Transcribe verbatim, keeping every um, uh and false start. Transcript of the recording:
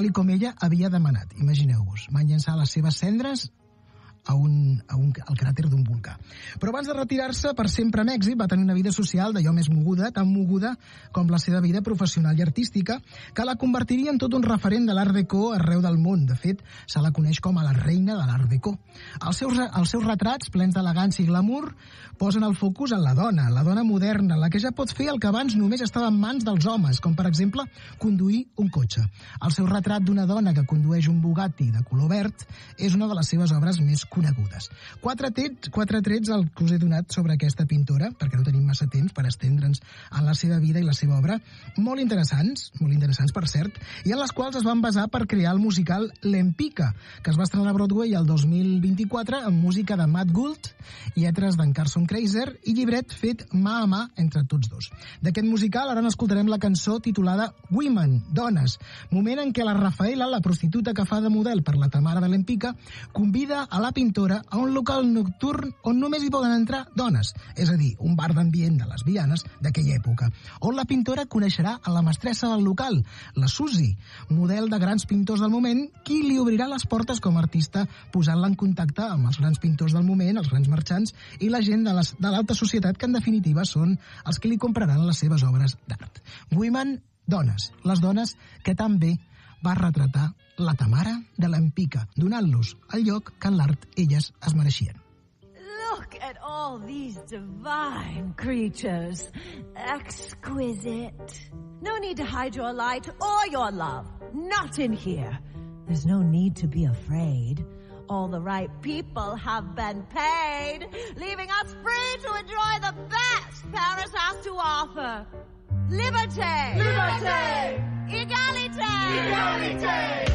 i com ella havia demanat. Imagineu-vos, van llançar les seves cendres a un, a un, al cràter d'un volcà. Però abans de retirar-se per sempre a Mèxic va tenir una vida social d'allò més moguda, tan moguda com la seva vida professional i artística, que la convertiria en tot un referent de l'Art Deco arreu del món. De fet, se la coneix com a la reina de l'Art Deco. Els seus, els seus retrats, plens d'elegància i glamour, posen el focus en la dona, la dona moderna, la que ja pot fer el que abans només estava en mans dels homes, com per exemple conduir un cotxe. El seu retrat d'una dona que condueix un Bugatti de color verd és una de les seves obres més conegudes. Quatre trets, quatre trets el que us he donat sobre aquesta pintora, perquè no tenim massa temps per estendre'ns en la seva vida i la seva obra, molt interessants, molt interessants per cert, i en les quals es van basar per crear el musical Lempicka, que es va estrenar a Broadway el dos mil vint-i-quatre amb música de Matt Gould, lletres d'en Carson Kreiser i llibret fet mà a mà entre tots dos. D'aquest musical ara n'escoltarem la cançó titulada Women, Dones, moment en què la Rafaela, la prostituta que fa de model per la Tamara de Lempicka, convida a la pintora a un local nocturn on només hi poden entrar dones, és a dir, un bar d'ambient de lesbianes d'aquella època, on la pintora coneixerà a la mestressa del local, la Suzy, model de grans pintors del moment, qui li obrirà les portes com a artista, posant-la en contacte amb els grans pintors del moment, els grans marxants i la gent de les, de l'alta societat, que en definitiva són els que li compraran les seves obres d'art. Women, dones, les dones que també va retratar la Tamara de Lempicka, donant-los el lloc que en l'art elles es mereixien. Look at all these divine creatures. Exquisite. No need to hide your light or your love. Not in here. There's no need to be afraid. All the right people have been paid, leaving us free to enjoy the best Paris has to offer. Liberté! Liberté! Égalité! Égalité!